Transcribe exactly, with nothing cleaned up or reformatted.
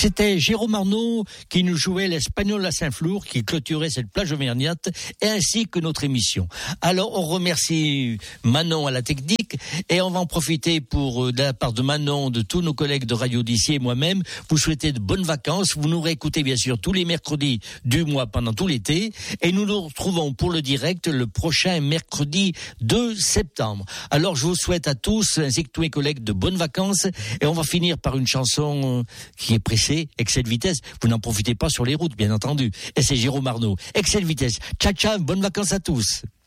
C'était Jérôme Arnaud qui nous jouait l'Espagnol à Saint-Flour, qui clôturait cette plage auvergnate, et ainsi que notre émission. Alors, on remercie Manon à la technique, et on va en profiter pour, de la part de Manon, de tous nos collègues de Radio Odyssée et moi-même, vous souhaiter de bonnes vacances. Vous nous réécoutez bien sûr tous les mercredis du mois pendant tout l'été, et nous nous retrouvons pour le direct le prochain mercredi deux septembre. Alors, je vous souhaite à tous, ainsi que tous mes collègues, de bonnes vacances, et on va finir par une chanson qui est pressée, excès de vitesse. Vous n'en profitez pas sur les routes, bien entendu. Et c'est Jérôme Arnaud. Excès de vitesse. Ciao, ciao, bonnes vacances à tous.